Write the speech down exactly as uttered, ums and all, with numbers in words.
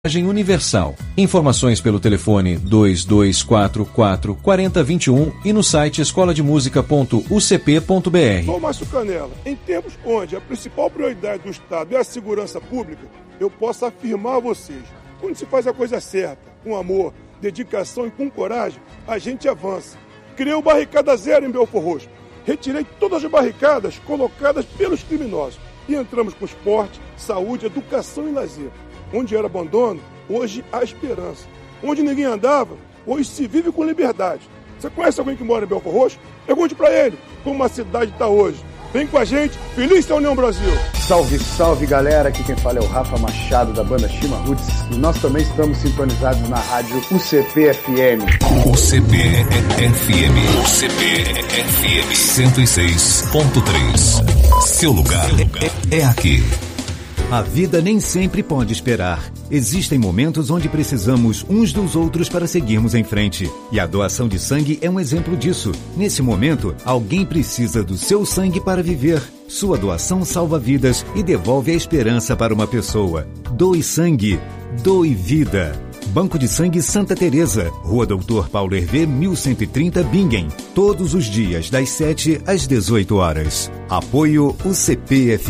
Universal. Informações pelo telefone dois dois quatro quatro, quatro zero dois um e no site escola de música ponto u c p ponto b r. Ô, Márcio Canela, em tempos onde a principal prioridade do Estado é a segurança pública, eu posso afirmar a vocês, quando se faz a coisa certa, com amor, dedicação e com coragem, a gente avança. Criei o Barricada Zero em Belford Roxo. Retirei todas as barricadas colocadas pelos criminosos e entramos com esporte, saúde, educação e lazer. Onde era abandono, hoje há esperança. Onde ninguém andava, hoje se vive com liberdade. Você conhece alguém que mora em Belford Roxo? Pergunte para ele como a cidade está hoje. Vem com a gente, feliz da União Brasil! Salve, salve galera, aqui quem fala é o Rafa Machado da banda Shima Roots e nós também estamos sintonizados na rádio U C P F M. U C P F M, U C P F M cento e seis ponto três. Seu lugar é, é aqui. A vida nem sempre pode esperar. Existem momentos onde precisamos uns dos outros para seguirmos em frente. E a doação de sangue é um exemplo disso. Nesse momento, alguém precisa do seu sangue para viver. Sua doação salva vidas e devolve a esperança para uma pessoa. Doe sangue, doe vida. Banco de Sangue Santa Teresa, Rua Doutor Paulo Hervé, mil cento e trinta, Bingen. Todos os dias, das sete às dezoito horas. Apoio U C P F